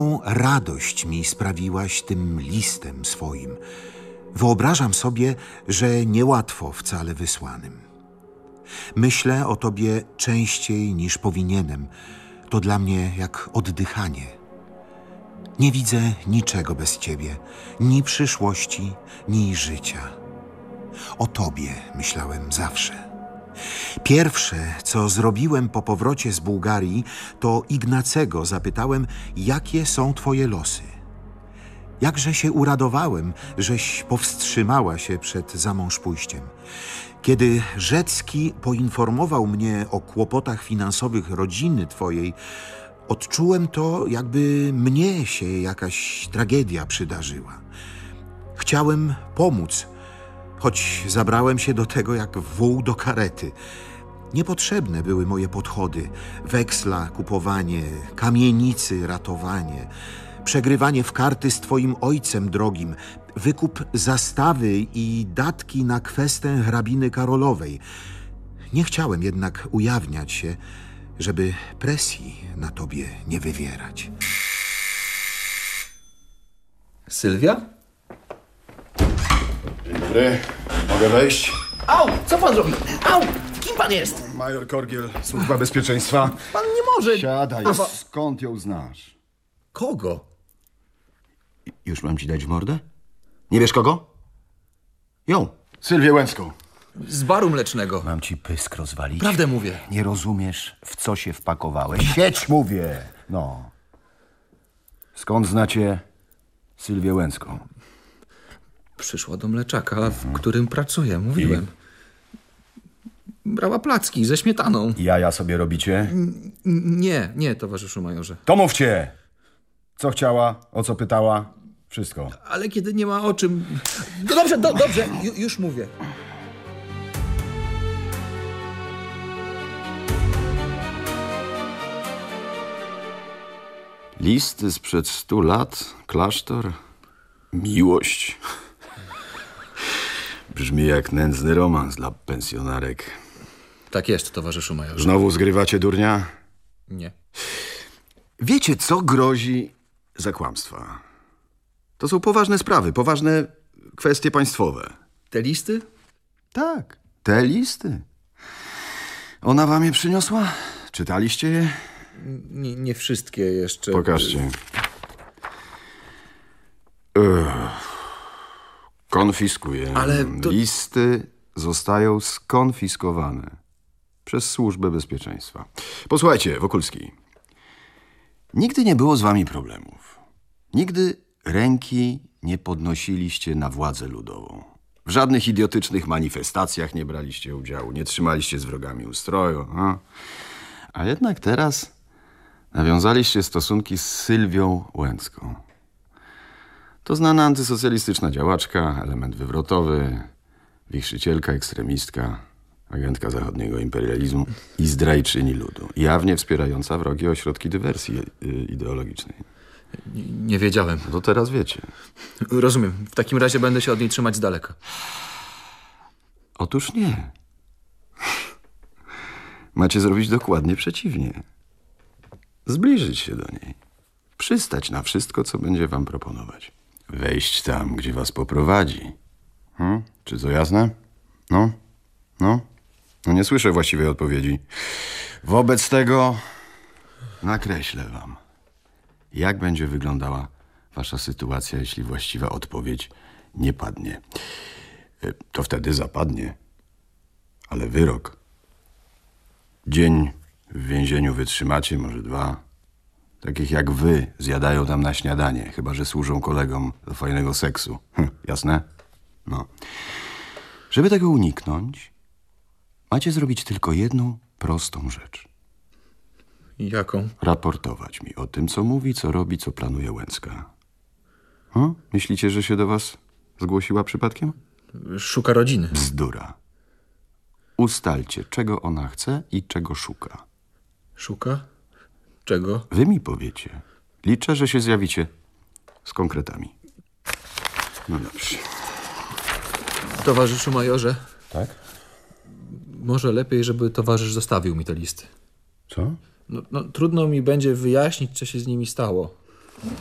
Radość mi sprawiłaś tym listem swoim. Wyobrażam sobie, że niełatwo wcale wysłanym. Myślę o tobie częściej niż powinienem. To dla mnie jak oddychanie. Nie widzę niczego bez ciebie, ni przyszłości, ni życia. O tobie myślałem zawsze. Pierwsze, co zrobiłem po powrocie z Bułgarii, to Ignacego zapytałem, jakie są twoje losy. Jakże się uradowałem, żeś powstrzymała się przed zamąż pójściem. Kiedy Rzecki poinformował mnie o kłopotach finansowych rodziny twojej, odczułem to, jakby mnie się jakaś tragedia przydarzyła. Chciałem pomóc, choć zabrałem się do tego jak wół do karety. Niepotrzebne były moje podchody, weksla, kupowanie, kamienicy, ratowanie, przegrywanie w karty z twoim ojcem drogim, wykup zastawy i datki na kwestę hrabiny Karolowej. Nie chciałem jednak ujawniać się, żeby presji na tobie nie wywierać. Sylwia? Dzień dobry. Mogę wejść? Au! Co pan robi? Au! Kim pan jest? Major Korgiel, Służba Bezpieczeństwa. Pan nie może... Siadaj, skąd ją znasz? Kogo? Już mam ci dać w mordę? Nie wiesz kogo? Ją, Sylwię Łęcką. Z baru mlecznego. Mam ci pysk rozwalić? Prawdę mówię. Nie rozumiesz, w co się wpakowałeś? Siedź, mówię! No. Skąd znacie Sylwię Łęcką? Przyszła do mleczaka, w którym pracuję, mówiłem. Brała placki ze śmietaną. Jaja sobie robicie? Nie, towarzyszu majorze. To mówcie! Co chciała, o co pytała? Wszystko. Ale kiedy nie ma o czym... No dobrze, już mówię. Listy sprzed 100 lat, klasztor, miłość. Brzmi jak nędzny romans dla pensjonarek. Tak jest, towarzyszu majorze. Znowu zgrywacie durnia? Nie. Wiecie, co grozi za kłamstwa? To są poważne sprawy, poważne kwestie państwowe. Te listy? Tak, te listy. Ona wam je przyniosła? Czytaliście je? Nie wszystkie jeszcze. Pokażcie. Konfiskuję. Ale to... Listy zostają skonfiskowane przez Służbę Bezpieczeństwa. Posłuchajcie, Wokulski. Nigdy nie było z wami problemów. Nigdy ręki nie podnosiliście na władzę ludową. W żadnych idiotycznych manifestacjach nie braliście udziału. Nie trzymaliście z wrogami ustroju. A jednak teraz nawiązaliście stosunki z Sylwią Łęcką. To znana antysocjalistyczna działaczka, element wywrotowy, wichrzycielka, ekstremistka, agentka zachodniego imperializmu i zdrajczyni ludu. Jawnie wspierająca wrogie ośrodki dywersji ideologicznej. Nie wiedziałem. No to teraz wiecie. Rozumiem. W takim razie będę się od niej trzymać z daleka. Otóż nie. Macie zrobić dokładnie przeciwnie. Zbliżyć się do niej. Przystać na wszystko, co będzie wam proponować. Wejść tam, gdzie was poprowadzi. Czy to jasne? No nie słyszę właściwej odpowiedzi. Wobec tego nakreślę wam, jak będzie wyglądała wasza sytuacja, jeśli właściwa odpowiedź nie padnie. To wtedy zapadnie. Ale wyrok. Dzień w więzieniu wytrzymacie, może 2. Takich jak wy zjadają tam na śniadanie, chyba że służą kolegom do fajnego seksu. Jasne? No. Żeby tego uniknąć, macie zrobić tylko jedną prostą rzecz. Jaką? Raportować mi o tym, co mówi, co robi, co planuje Łęcka. Myślicie, że się do was zgłosiła przypadkiem? Szuka rodziny. Bzdura. Ustalcie, czego ona chce i czego szuka. Szuka? Czego? Wy mi powiecie. Liczę, że się zjawicie z konkretami. No dobrze. Towarzyszu majorze. Tak? Może lepiej, żeby towarzysz zostawił mi te listy. Co? No, trudno mi będzie wyjaśnić, co się z nimi stało.